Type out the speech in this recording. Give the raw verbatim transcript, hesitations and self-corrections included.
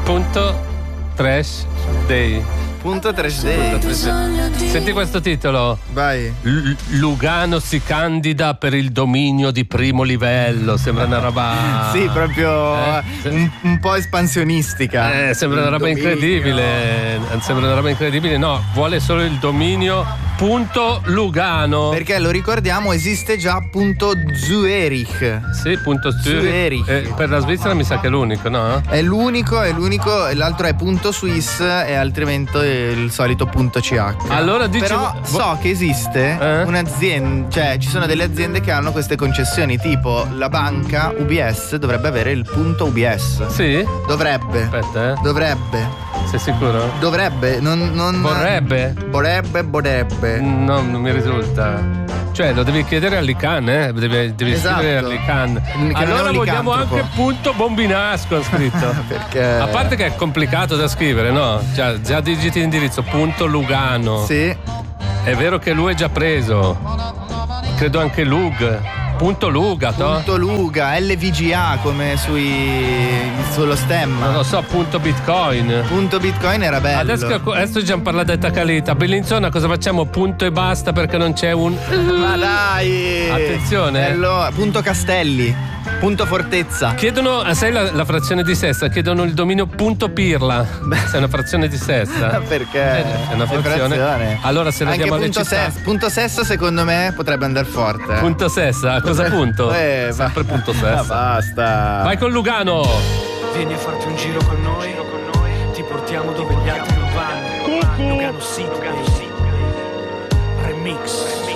Punto Trash Day. Punto Trash Day. Senti questo titolo. Vai. L- Lugano si candida per il dominio di primo livello. Sembra una roba. Sì, proprio eh? un, un po' espansionistica. Eh, sembra una roba Dominio. incredibile. Sembra una roba incredibile. No, vuole solo il dominio. Punto Lugano. Perché lo ricordiamo, esiste già punto Zurich. Sì, punto Zurich. Eh, per la Svizzera mi sa che è l'unico, no? È l'unico, è l'unico, e l'altro è punto Swiss e altrimenti è il solito punto C H. Allora dicevo, Però so che esiste eh? un'azienda, cioè ci sono delle aziende che hanno queste concessioni, tipo la banca U B S dovrebbe avere il punto U B S. Sì? Dovrebbe. Aspetta, eh. Dovrebbe. Sei sicuro? Dovrebbe, non, non Vorrebbe? Vorrebbe, vorrebbe. No, non mi risulta. Cioè, lo devi chiedere all'I C A N, eh? Devi, devi Esatto. scrivere all'I C A N. Che non è Allora un vogliamo licantropo. anche punto Bombinasco ha scritto. Perché? A parte che è complicato da scrivere, no? Già, già digiti l'indirizzo, punto Lugano. Sì. È vero che lui è già preso. Credo anche Lug. Punto Luga, to? Punto Luga, L V G A come sui sullo stemma. Non lo so, punto Bitcoin. Punto Bitcoin era bello. Adesso, adesso già parlato di Tacalita. Bellinzona, cosa facciamo? Punto e basta perché non c'è un. Ma dai! Attenzione. Bello. Punto Castelli. Punto Fortezza. Chiedono, sai la, la frazione di sesta? Chiedono il dominio punto Pirla. Se è una frazione di sesta. Perché? È una frazione. frazione. Allora se la Anche diamo alle punto, città. ses- punto Sessa secondo me potrebbe andare forte. Punto sessa, cosa punto? Eh, Sempre va- punto Ma sessa. basta. Vai con Lugano. Vieni a farti un giro con noi, ti portiamo dove gli altri non vanno. Lugano City, Remix.